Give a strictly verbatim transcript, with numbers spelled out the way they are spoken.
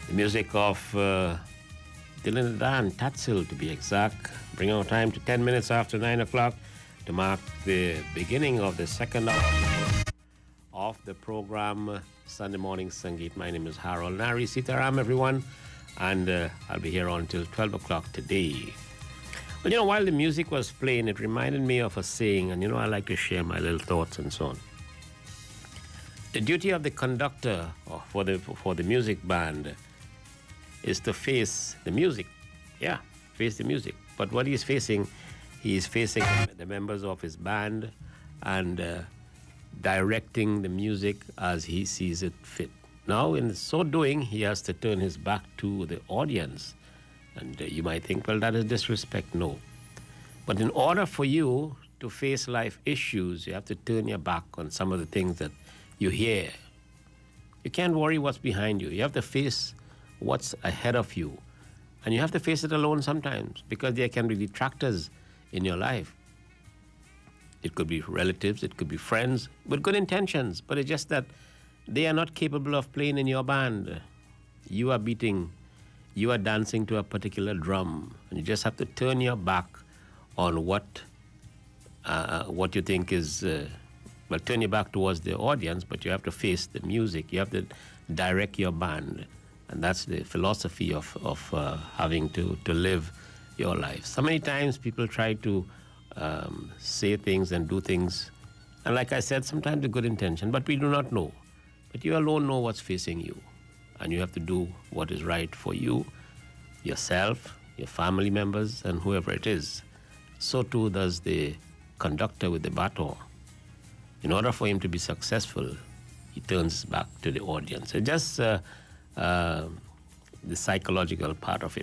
The music of uh, Dylan Dan, Tatsil to be exact. Bring our time to ten minutes after nine o'clock to mark the beginning of the second hour of the program Sunday Morning Sangeet. My name is Harold Nari Sitaram, everyone, and uh, I'll be here until twelve o'clock today. Well, you know, while the music was playing, it reminded me of a saying, and you know, I like to share my little thoughts and so on. The duty of the conductor or for the for the music band is to face the music. Yeah, face the music. But what he's facing, he is facing the members of his band and uh, directing the music as he sees it fit. Now, in so doing, he has to turn his back to the audience. And uh, you might think, well, that is disrespect. No. But in order for you to face life issues, you have to turn your back on some of the things that you hear. You can't worry what's behind you. You have to face what's ahead of you. And you have to face it alone sometimes because there can be detractors in your life. It could be relatives, it could be friends with good intentions, but it's just that they are not capable of playing in your band. You are beating, you are dancing to a particular drum, and you just have to turn your back on what uh, what you think is, uh, well, turn your back towards the audience, but you have to face the music. You have to direct your band. And that's the philosophy of, of uh, having to, to live your life. So many times people try to um, say things and do things, and like I said, sometimes with good intention, but we do not know. But you alone know what's facing you, and you have to do what is right for you, yourself, your family members, and whoever it is. So too does the conductor with the baton. In order for him to be successful, he turns back to the audience. It just... Uh, Uh, the psychological part of it.